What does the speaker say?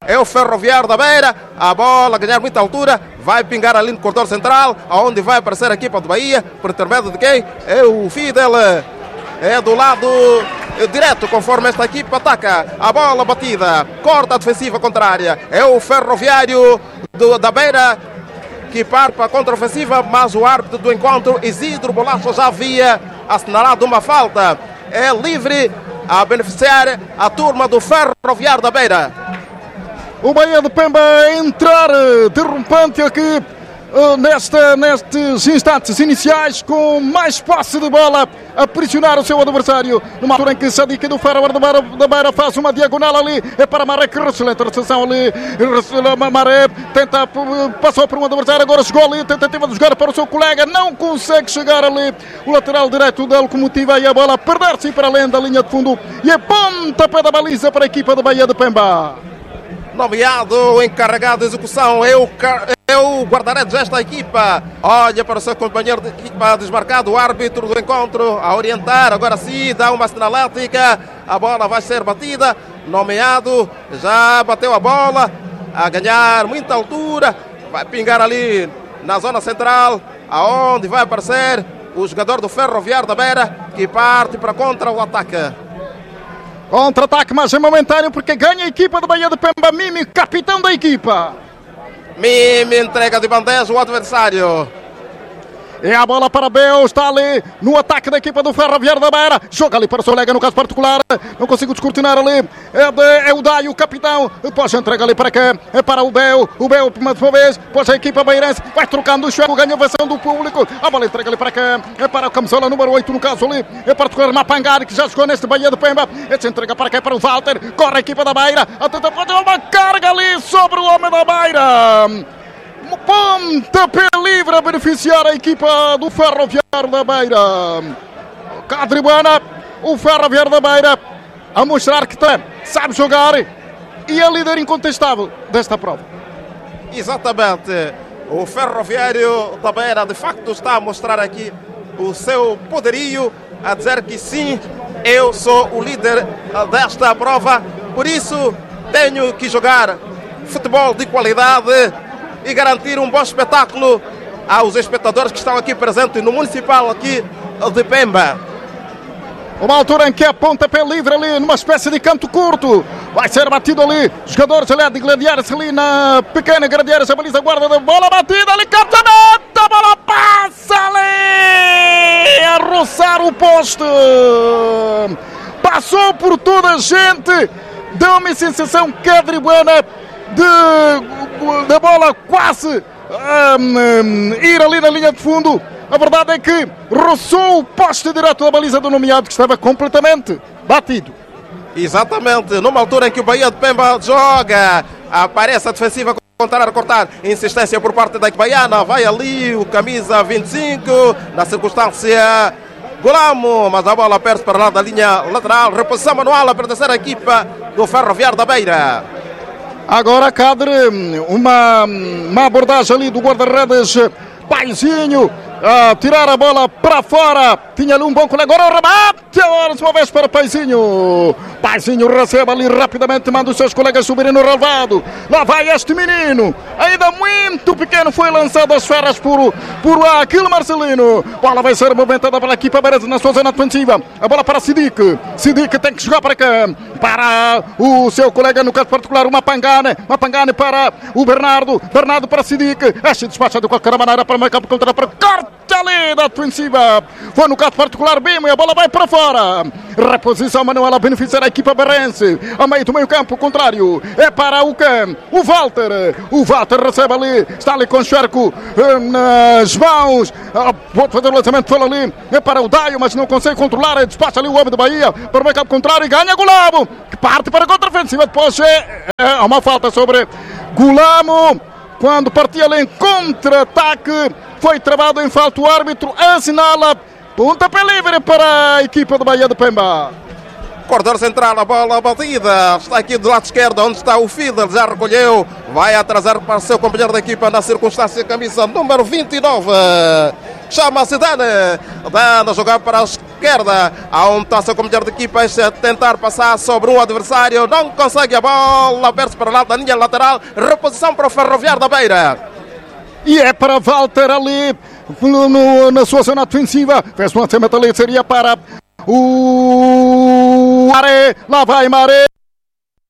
é o Ferroviário da Beira. A bola a ganhar muita altura, vai pingar ali no corredor central, aonde vai aparecer a equipa do Bahia, por intermédio de quem? É o Fidel, é do lado direto, conforme esta equipa ataca. A bola batida, corta a defensiva contrária, é o Ferroviário da Beira que parte para a contra-ofensiva, mas o árbitro do encontro, Isidro Bolacho, já havia assinalado uma falta. É livre a beneficiar a turma do Ferroviário da Beira. O Bahia de Pemba a entrar derrubante aqui nestes instantes iniciais, com mais posse de bola, a pressionar o seu adversário, numa altura em que Sadiq do Ferroviário da Beira faz uma diagonal ali, é para Maré, que excelente recepção ali, Maré tenta, passou por um adversário, agora chegou ali, tentativa de jogar para o seu colega, não consegue chegar ali, o lateral direito da Locomotiva, e a bola perder-se para além da linha de fundo, e a pontapé da baliza para a equipa do Bahia de Pemba. Nomeado, encarregado de execução, é o guarda-redes desta equipa. Olha para o seu companheiro de equipa desmarcado, o árbitro do encontro a orientar. Agora sim, dá uma sinalética. A bola vai ser batida. Nomeado, já bateu a bola, a ganhar muita altura. Vai pingar ali na zona central, aonde vai aparecer o jogador do Ferroviário da Beira, que parte para contra o ataque. Contra-ataque, mas é momentâneo, porque ganha a equipa do Bahia de Pemba. Mimi, capitão da equipa. Mimi entrega de bandeja o adversário. É a bola para Bel, está ali no ataque da equipa do Ferroviário da Beira. Joga ali para o seu colega, no caso particular. Não consigo descortinar ali. É o Dai, o capitão. Depois entrega ali para cá. É para o Bel. O Bel, mais uma vez. Depois a equipa beirense vai trocando o choque. Ganha a versão do público. A bola entrega ali para cá. É para o camisola número 8, no caso ali. É para o Mapangari, que já jogou neste Bahia de Pemba. Esse entrega para cá, para o Walter. Corre a equipa da Beira. A tentar fazer uma carga ali sobre o homem da Beira. Pontapé livre a beneficiar a equipa do Ferroviário da Beira. Cadribuana, o Ferroviário da Beira a mostrar que sabe jogar e é líder incontestável desta prova. Exatamente. O Ferroviário da Beira de facto está a mostrar aqui o seu poderio, a dizer que sim, eu sou o líder desta prova, por isso tenho que jogar futebol de qualidade e garantir um bom espetáculo aos espectadores que estão aqui presentes no Municipal aqui de Pemba. Uma altura em que a pontapé livre ali, numa espécie de canto curto, vai ser batido ali, jogadores ali de gladiar-se ali na pequena gladiar-se, a baliza guarda da bola batida ali, captamento, a bola passa ali, a roçar o poste, passou por toda a gente, deu uma sensação quadribuana da bola quase ir ali na linha de fundo. A verdade é que roçou o poste direto da baliza do nomeado, que estava completamente batido. Exatamente, numa altura em que o Bahia de Pemba joga, aparece a defensiva contrária a cortar, insistência por parte da baiana, vai ali o camisa 25, na circunstância Golamo, mas a bola perde para lá da linha lateral, reposição manual a pertencer à equipa do Ferroviário da Beira. Agora Cadre, uma abordagem ali do guarda-redes Paizinho, a tirar a bola para fora, tinha ali um bom colega, agora o remate, agora uma vez para Paizinho, Paizinho recebe ali rapidamente, manda os seus colegas subirem no relvado, lá vai este menino, ainda muito pequeno, foi lançado às feras por aquele Marcelino, bola vai ser movimentada pela equipa beiresa na sua zona defensiva, a bola para Sidique tem que jogar para cá, para o seu colega, no caso particular, o Mapangane para o Bernardo para Sidique, este despacha de qualquer maneira para o meio campo contra para corte ali da defensiva, foi no caso particular Bimo e a bola vai para fora, reposição manual a beneficiar a equipa berrense, a meio do meio campo contrário, é para o Walter recebe ali, está ali com o Xerco nas mãos, pode fazer o lançamento, foi ali, é para o Daio, mas não consegue controlar, despacha ali o homem da Bahia, para o meio campo contrário e ganha Golamo, que parte para a contra-ofensiva, depois há uma falta sobre Golamo, quando partia ali em contra-ataque, foi travado em falta, o árbitro assinala pontapé livre para a equipa do Bahia de Pemba. Corredor central, a bola batida, está aqui do lado esquerdo, onde está o Fidel, já recolheu, vai atrasar para o seu companheiro da equipa na circunstância, camisa número 29, chama-se Dana a jogar para os esquerda, aonde está seu companheiro de equipas a tentar passar sobre um adversário, não consegue a bola, verse para lá da linha lateral, reposição para o Ferroviário da Beira. E é para Walter ali na sua zona defensiva. Fez um lançamento ali, seria para o Maré. Lá vai Maré.